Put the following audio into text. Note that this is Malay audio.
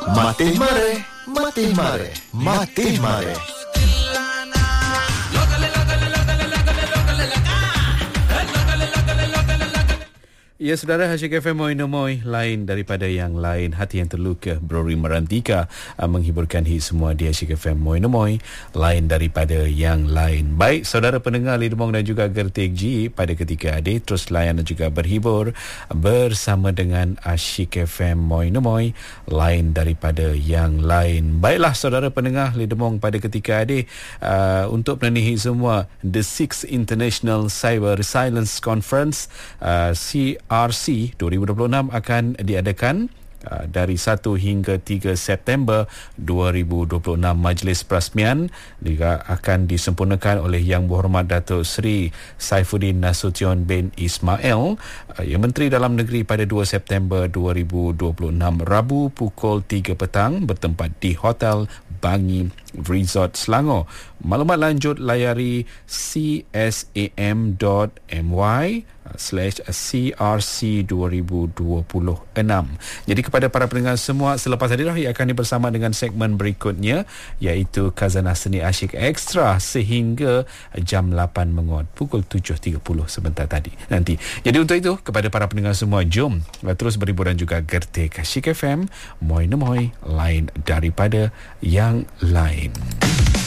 Mati mare, mati mare, mati mare. Ya, saudara, Asyik FM Moy lain daripada yang lain. Hati yang terluka, Brori Merantika menghiburkan hit semua di Asyik FM Moy lain daripada yang lain. Baik, saudara pendengar Lidemong dan juga Gertik G, pada ketika adik terus layan dan juga berhibur bersama dengan Asyik FM Moy lain daripada yang lain. Baiklah, saudara pendengar Lidemong, pada ketika adik untuk menenih semua The 6th International Cyber Resilience Conference CRC 2026 akan diadakan dari 1 hingga 3 September 2026. Majlis perasmian juga akan disempurnakan oleh Yang Berhormat Datuk Seri Saifuddin Nasution bin Ismail, yang Menteri Dalam Negeri, pada 2 September 2026, Rabu pukul 3 petang bertempat di Hotel Bangi Resort Selangor. Maklumat lanjut layari csam.my/CRC 2026. Jadi kepada para pendengar semua, selepas hadirah akan bersama dengan segmen berikutnya, iaitu Khazanah Seni Asyik Extra sehingga jam 8 menguat, pukul 7.30 sebentar tadi nanti. Jadi untuk itu, kepada para pendengar semua, jom terus berhibur dan juga Gertik Asyik FM Moy lain daripada yang lain.